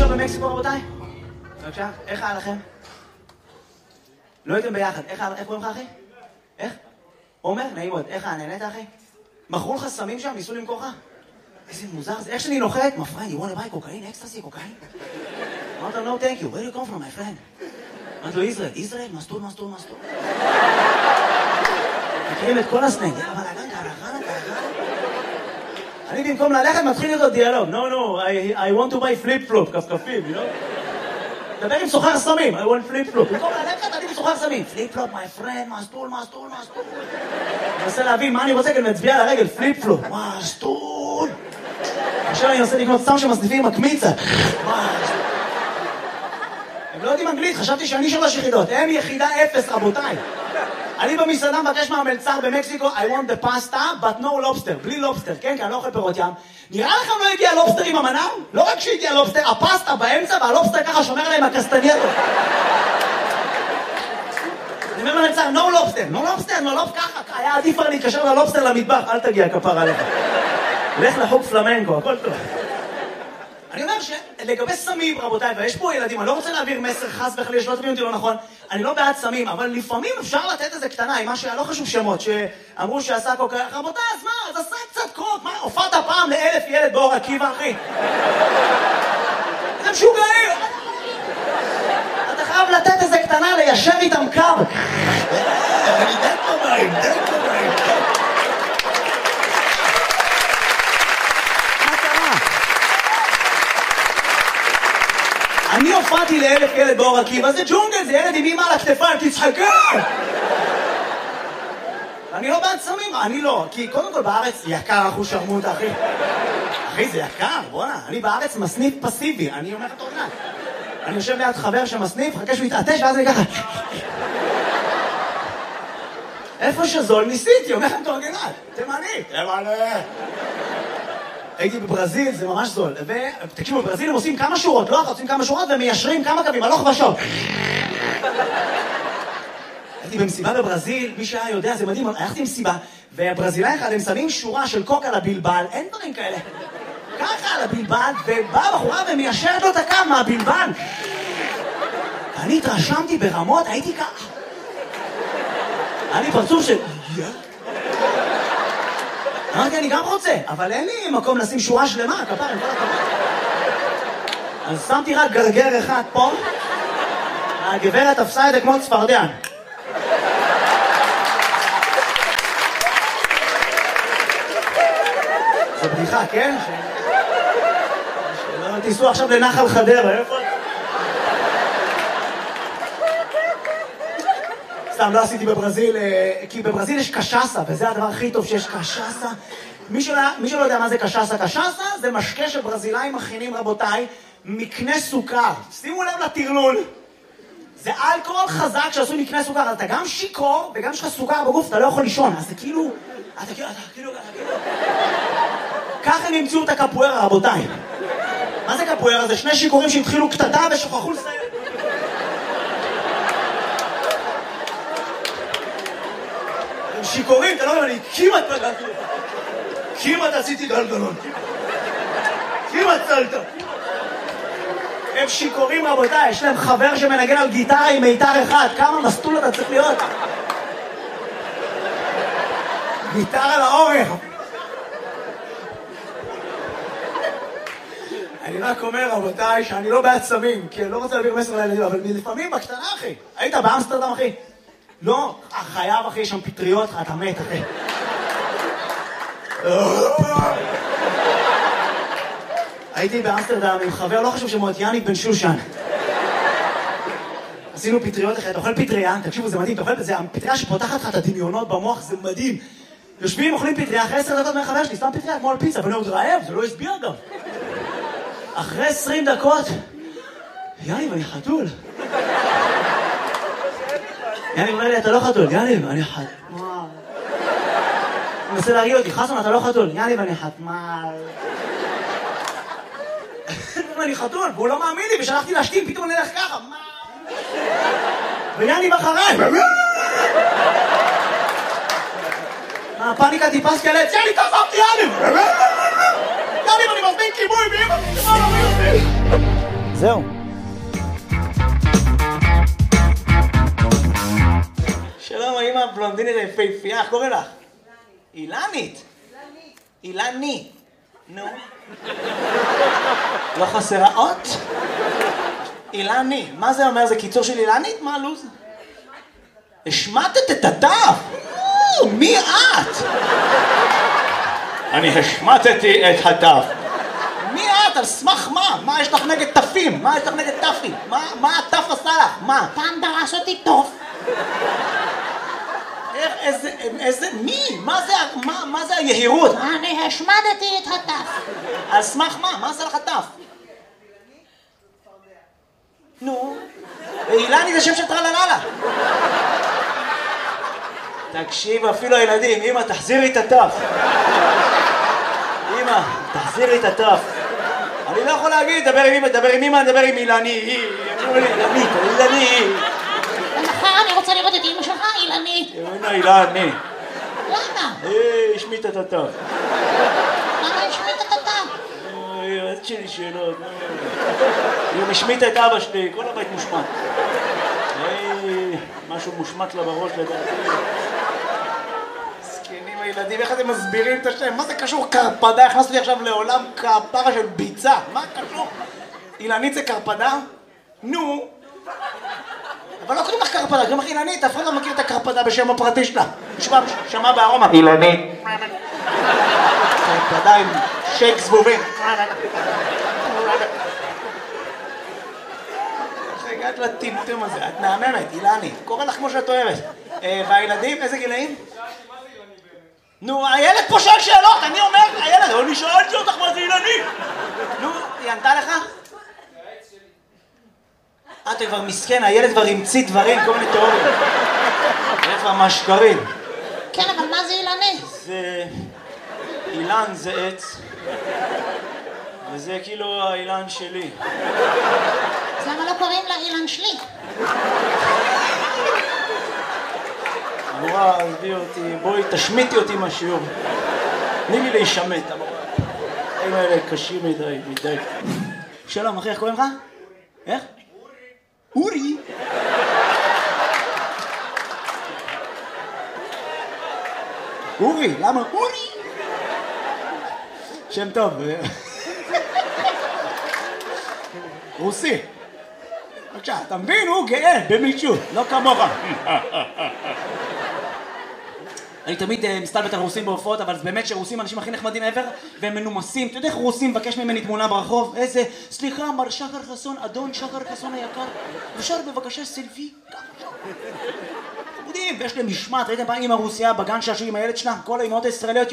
מישהו במקסיקו רבותיי? בבקשה, איך היה לכם? לא הייתם ביחד, איך קוראים לך אחי? איך? עומר? נעים מאוד, איך היה? נהנית אחי? מכרו לך סמים שם? ניסו למכור לך? איזה מוזר זה, איך שאני נוחת? My friend, you want to buy cocaine? אקסטסי, קוקאין? אמרת לו, no thank you, where do you come from my friend? אמרת לו, ישראל, מסטול. מכירים את כל הסנג, אבל הגן, אני במקום ללכת מתחיל איתו דיאלוג. No, I want to buy flip-flop, כפכפים, you know? דבר עם סוחר סמים, I want flip-flop. במקום ללכת, אני בסוחר סמים. flip-flop, my friend, מסטול. אני מנסה להבין מה אני רוצה, כי אני מצביע על הרגל, flip-flop, מסטול. עכשיו אני מנסה לקנות סתם שמסניפים עם הקמיצה. הם לא יודעים אנגלית, חשבתי שאני 3 יחידות. הם יחידה 0, רבותיי. אני במסעדה מבקש מהמלצר במקסיקו, I want the pasta, but no lobster, בלי לובסטר, כן? כי אני לא אוכל פירות ים. נראה לכם לא הגיע לובסטר עם המנה? לא רק שהגיע לובסטר, הפסטה באמצע, והלובסטר ככה שומר עליהם הקסטנייטו. אני אומר למלצר, no lobster, ככה, היה עדיף כבר להתקשר ללובסטר למטבח, אל תגיע כפר עליך. לך לחוג פלמנקו, הכל טוב. אני אומר שלגבי סמים, רבותיי, ויש פה ילדים, אני לא רוצה להעביר מסר חס וחלילה, שלא תבינו אותי לא נכון, אני לא בעד סמים, אבל לפעמים אפשר לתת איזה קטנה, עם מה שהיה לא חשוב שמות, שאמרו שעשה קוקה, רבותיי, אז מה, אז עשה קצת קוק, מה, הופעת פעם ל1,000 ילד באור עקיבא, אחי? זה משוגעים! אתה חייב לתת איזה קטנה, ליישר איתם קו. אני דקומיים. אני הופעתי ל1,000 ילד באור עקיבא, זה ג'ונגל, זה ילד עם אמא על הכתפיים, תצחקה! אני לא בעד סמים, אני לא, כי קודם כל בארץ יקר אחוז שרמוטה, אחי. אחי, זה יקר, בוא'נה, אני בארץ מסניף פסיבי, אני אומר את אורנן. אני יושב ליד חבר שמסניף, חכה שהוא יתעטש, ואז אני ככה... איפה שזול ניסיתי, אומר את אורנן, תימני. הייתי בברזיל, זה ממש זול. ותקשיבו, בברזיל הם עושים כמה שורות, לא עושים כמה שורות ומיישרים כמה קווים, הלוך ושוב. הייתי במסיבה בברזיל, מי שהיה יודע, זה מדהים, הלכתי במסיבה, והברזילאי אחד, הם שמים שורה של קוק על הבלבל, אין דברים כאלה. ככה על הבלבל, ובאה בחורה ומיישרת לו את הקו מהבלבל. אני התרשמתי ברמות, הייתי ככה. אני פרצוף של... אמרתי, אני גם רוצה, אבל אין לי מקום לשים שורה שלמה, כפר, עם כל הכבוד. אז שמתי רק גרגר אחד פה, הגברת תפסה את זה כמו צפרדע. זו בדיחה, כן? שלא תיסעו עכשיו לנחל חדרה, איפה? סתם, לא עשיתי בברזיל, כי בברזיל יש קשאסה, וזה הדבר הכי טוב שיש קשאסה. מי שלא יודע מה זה קשאסה, קשאסה זה משקה שברזילאים מכינים, רבותיי, מקנה סוכר. שימו לב לטרלול. זה אלכוהול חזק שעשו מקנה סוכר, אז אתה גם שיקור, וגם יש לך סוכר בגוף, אתה לא יכול לישון. אז זה כאילו, אתה כאילו. ככה הם המציאו את הקפוארה, רבותיי. מה זה קפוארה? זה 2 שיקורים שהתחילו קטטה ושוכחו לסיים. שיקורים, אתה לא יודע, אני כמעט פגעתי לך. כמעט עשיתי גלגלון. כמעט צלת. הם שיקורים, רבותיי, יש להם חבר שמנגן על גיטרה עם מיתר אחד. כמה מסטול אתה צריך להיות? גיטרה לאורך. אני רק אומר, רבותיי, שאני לא בעד סמים, כי אני לא רוצה להעביר מסר לילדים, אבל לפעמים בקטנה, אחי. היית באמסטרדם, אחי? לא, חייב, אחי, יש שם פטריות, אתה מת, אחי. הייתי באמסטרדם עם חבר, לא חשוב שמות, יאניק בן שושן. עשינו פטריות, אחי, אתה אוכל פטריה, תקשיבו, זה מדהים, אתה אוכל, זה הפטריה שפותחת לך את הדמיונות במוח, זה מדהים. יושבים, אוכלים פטריה, אחרי 10 דקות מהחבר שלי, סתם פטריה, כמו על פיצה, ואני עוד רעב, זה לא הסביר גם. אחרי 20 דקות, יאניק, אני חתול. יאניב אומר לי, אתה לא חתול. יאניב, אני חתול. הוא מנסה להרגיע אותי, חסון, אתה לא חתול. יאניב, אני חתמל. אני חתול, והוא לא מאמין לי, ושלחתי להשתים, פתאום נלך ככה. ויאניב אחריי. הפאניקה טיפס כאלה, יאניב, תעזבתי, יאניב. יאניב, אני מזמין כיבוי, ואמא, זהו. שלום, האמא הבלונדינית היפהפייה, איך קוראים לך? אילנית. אילני. נו. לא חסרה אות? אילני. מה זה אומר? זה קיצור של אילנית? מה הלו"ז? השמטת את התף? מי את? אני השמטתי את התף. מי את? על סמך מה? מה יש לך נגד תפים? מה יש לך נגד תפים? מה התף עשה לך? מה? פעם דרש אותי טוב. איך, איזה, מי? מה זה היהירות? אני השמדתי את הטף. על סמך מה? מה עשה לך התף? נו, אילני זה שם של טרלללה. תקשיב, אפילו הילדים, אמא, תחזירי את התף. אמא, תחזירי את התף. אני לא יכול להגיד, דבר עם אמא, דבר עם אמא, דבר עם אילני. אילני. ומחר אני רוצה לראות את אמא שלך, אילנית. הנה אילני. למה? השמיט את התף. למה השמית את הטף? את שלי שאלות. היא השמיטה את אבא שלי, כל הבית מושמט. משהו מושמט לה בראש לדעתי. זקנים הילדים, איך אתם מסבירים את השם? מה זה קשור קרפדה? הכנסתי עכשיו לעולם קרפרה של ביצה. מה קשור? אילנית זה קרפדה? נו. אבל לא קוראים לך קרפדה, קוראים לך אילנית. אף אחד לא מכיר את הקרפדה בשם הפרטי שלה. שמע בארומה. אילנית. קרפדה עם שייק זבובים. הגעת לטמטום הזה, את מהממת, אילני, קורא לך כמו שאת אוהבת. והילדים, איזה גילאים? נו, הילד פה שואל שאלות, אני אומר, הילד, אני שאלתי אותך מה זה אילני. נו, היא ענתה לך? אתה כבר מסכן, הילד כבר המציא דברים, כל מיני תיאוריות. הילד כבר מהשקרים. כן, אבל מה זה אילני? זה... אילן זה עץ. וזה כאילו האילן שלי. אז למה לא קוראים לה אילן שלי? המורה, עזבי אותי, בואי תשמיטי אותי מהשיעור. תני לי להישמט, המורה. הדברים האלה קשים מדי. שלום, אחי, איך קוראים לך? איך? אורי. אורי, למה? אורי. שם טוב. רוסי. בבקשה, אתה מבין? הוא גאה במישהו, לא כמוך. אני תמיד מסתלבט על רוסים בהופעות, אבל זה באמת שרוסים האנשים הכי נחמדים ever, והם מנומסים. אתה יודע איך רוסים מבקש ממני תמונה ברחוב? איזה, סליחה, מר שחר חסון, אדון שחר חסון היקר, אפשר בבקשה סלפי? חמודים, ויש להם משמעת, ראיתם פעם אמא רוסיה בגן שעשו עם הילד שלה? כל האמהות הישראליות